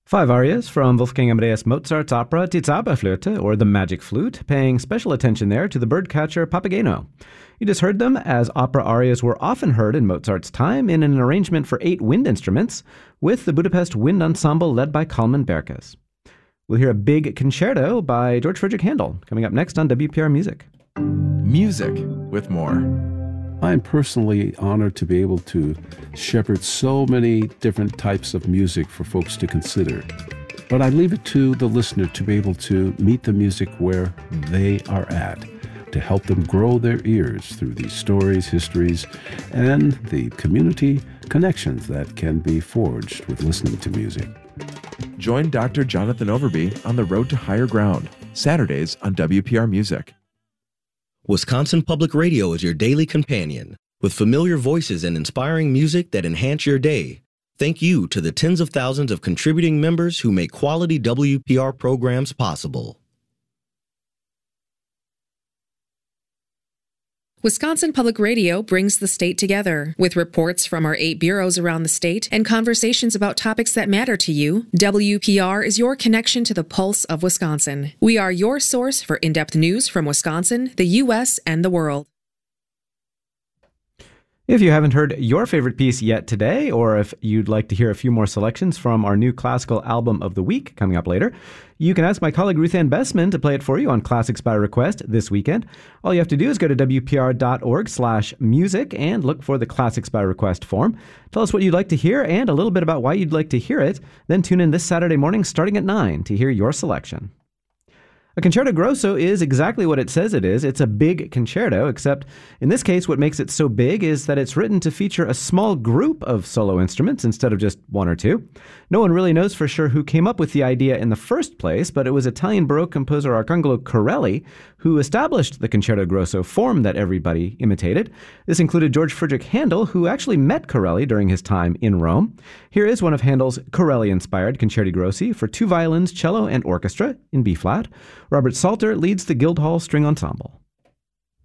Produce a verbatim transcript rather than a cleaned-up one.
Five arias from Wolfgang Amadeus Mozart's opera Die Zauberflöte, or The Magic Flute, paying special attention there to the birdcatcher Papageno. You just heard them, as opera arias were often heard in Mozart's time in an arrangement for eight wind instruments, with the Budapest Wind Ensemble led by Kalman Berkes. We'll hear a big concerto by George Friedrich Handel, coming up next on W P R Music. Music with more. I'm personally honored to be able to shepherd so many different types of music for folks to consider. But I leave it to the listener to be able to meet the music where they are at, to help them grow their ears through these stories, histories, and the community connections that can be forged with listening to music. Join Doctor Jonathan Overby on the road to higher ground, Saturdays on W P R Music. Wisconsin Public Radio is your daily companion, with familiar voices and inspiring music that enhance your day. Thank you to the tens of thousands of contributing members who make quality W P R programs possible. Wisconsin Public Radio brings the state together. With reports from our eight bureaus around the state and conversations about topics that matter to you, W P R is your connection to the pulse of Wisconsin. We are your source for in-depth news from Wisconsin, the U S, and the world. If you haven't heard your favorite piece yet today, or if you'd like to hear a few more selections from our new classical album of the week coming up later, you can ask my colleague Ruth Ann Bessman to play it for you on Classics by Request this weekend. All you have to do is go to W P R dot org slash music and look for the Classics by Request form. Tell us what you'd like to hear and a little bit about why you'd like to hear it. Then tune in this Saturday morning starting at nine to hear your selection. A concerto grosso is exactly what it says it is. It's a big concerto, except in this case, what makes it so big is that it's written to feature a small group of solo instruments instead of just one or two. No one really knows for sure who came up with the idea in the first place, but it was Italian Baroque composer Arcangelo Corelli who established the concerto grosso form that everybody imitated. This included George Friedrich Handel, who actually met Corelli during his time in Rome. Here is one of Handel's Corelli-inspired concerti grossi for two violins, cello, and orchestra in B-flat. Robert Salter leads the Guildhall String Ensemble.